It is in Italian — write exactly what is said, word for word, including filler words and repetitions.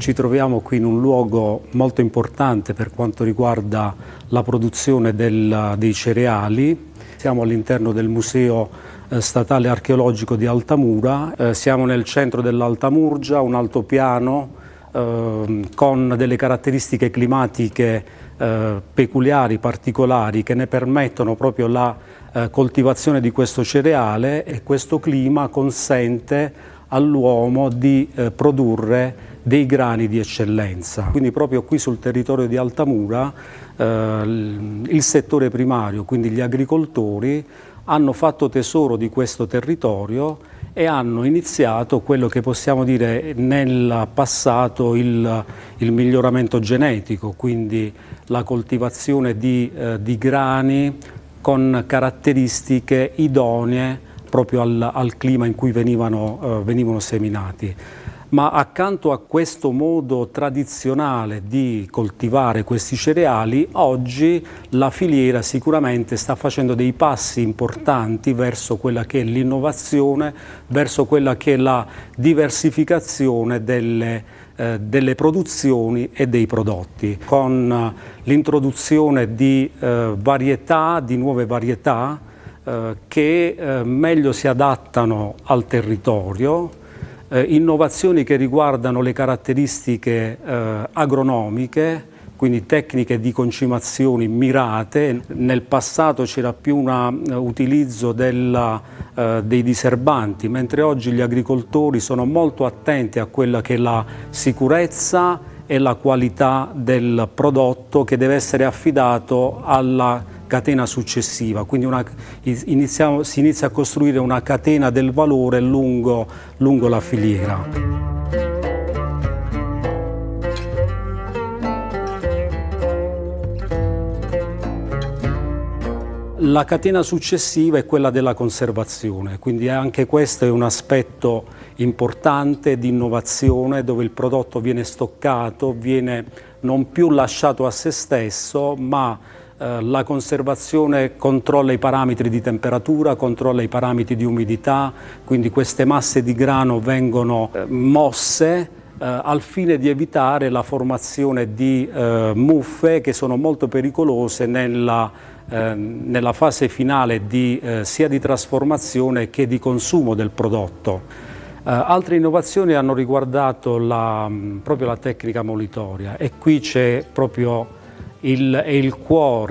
Ci troviamo qui in un luogo molto importante per quanto riguarda la produzione del, dei cereali. Siamo all'interno del Museo eh, Statale Archeologico di Altamura, eh, siamo nel centro dell'Alta Murgia, un altopiano eh, con delle caratteristiche climatiche eh, peculiari, particolari, che ne permettono proprio la eh, coltivazione di questo cereale, e questo clima consente all'uomo di eh, produrre dei grani di eccellenza. Quindi proprio qui sul territorio di Altamura eh, il settore primario, quindi gli agricoltori, hanno fatto tesoro di questo territorio e hanno iniziato quello che possiamo dire nel passato il, il miglioramento genetico, quindi la coltivazione di, eh, di grani con caratteristiche idonee proprio al, al clima in cui venivano, uh, venivano seminati. Ma accanto a questo modo tradizionale di coltivare questi cereali, oggi la filiera sicuramente sta facendo dei passi importanti verso quella che è l'innovazione, verso quella che è la diversificazione delle, eh, delle produzioni e dei prodotti, con uh, l'introduzione di uh, varietà, di nuove varietà, Eh, che eh, meglio si adattano al territorio, eh, innovazioni che riguardano le caratteristiche eh, agronomiche, quindi tecniche di concimazioni mirate. Nel passato c'era più un uh, utilizzo della, uh, dei diserbanti, mentre oggi gli agricoltori sono molto attenti a quella che è la sicurezza e la qualità del prodotto, che deve essere affidato alla catena successiva, quindi una, iniziamo, si inizia a costruire una catena del valore lungo, lungo la filiera. La catena successiva è quella della conservazione, quindi anche questo è un aspetto importante di innovazione, dove il prodotto viene stoccato, viene non più lasciato a se stesso, ma la conservazione controlla i parametri di temperatura, controlla i parametri di umidità, quindi queste masse di grano vengono eh, mosse eh, al fine di evitare la formazione di eh, muffe, che sono molto pericolose nella, eh, nella fase finale di, eh, sia di trasformazione che di consumo del prodotto. Eh, altre innovazioni hanno riguardato la, proprio la tecnica molitoria, e qui c'è proprio il, è il cuore